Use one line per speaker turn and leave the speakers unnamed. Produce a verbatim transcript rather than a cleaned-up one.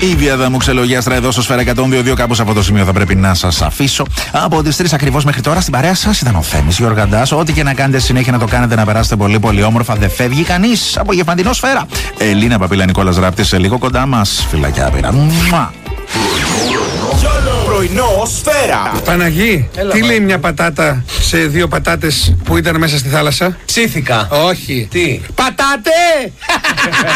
Η Βία μου ξελογιάστρα εδώ στο Σφαίρα εκατόν δύο δύο. Κάπου σε αυτό το σημείο θα πρέπει να σας αφήσω. Από τις τρεις ακριβώς μέχρι τώρα στην παρέα σας ήταν ο Θέμης Γιοργαντάς. Ό,τι και να κάνετε συνέχεια να το κάνετε, να περάσετε πολύ πολύ όμορφα. Δεν φεύγει κανείς από Γεφαντινό Σφαίρα. Ελίνα Παπίλα, Νικόλας Ράπτης σε λίγο κοντά μας. Φιλακιά πήρα.
Πρωινό Σφαίρα.
Παναγί, έλα, τι μα. Λέει μια πατάτα σε δύο πατάτες που ήταν μέσα στη θάλασσα?
Ψήθηκα.
Όχι.
Τι?
Πατάτε!